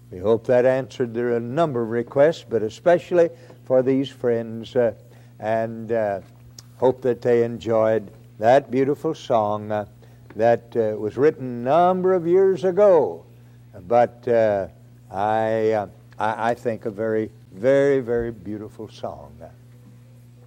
We hope that answered a number of requests, but especially for these friends, and hope that they enjoyed that beautiful song that was written a number of years ago, but I think a very, very, very beautiful song.